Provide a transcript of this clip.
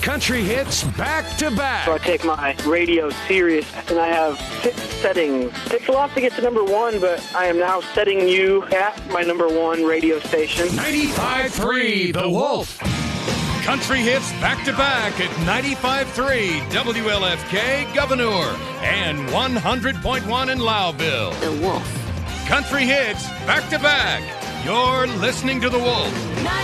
country hits back to back. So I take my radio serious, and I have 6 settings. It takes a lot to get to number 1, but I am now setting you at my number 1 radio station. 95.3 The Wolf. Country hits back to back at 95.3 WLFK Governor and 100.1 in Lowville. The Wolf. Country hits back to back. You're listening to The Wolf.